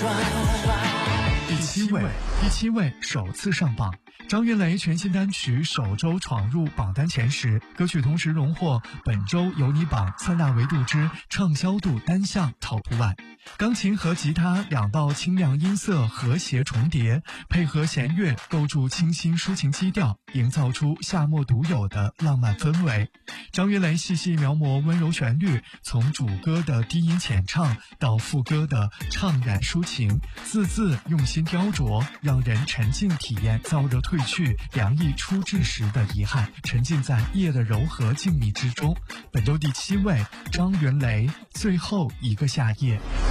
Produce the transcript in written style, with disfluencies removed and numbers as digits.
第七位首次上榜。张云雷全新单曲首周闯入榜单前10，歌曲同时荣获本周有你榜3大维度之畅销度单项 Top 1。钢琴和吉他2道清亮音色和谐重叠，配合弦乐构筑清新抒情基调，营造出夏末独有的浪漫氛围。张云雷细细描摹温柔旋律，从主歌的低音浅唱到副歌的怅然抒情，字字用心雕琢，让人沉浸体验燥热褪去，凉意初至时的遗憾，沉浸在夜的柔和静谧之中。本周第7位，张云雷最后一个夏夜。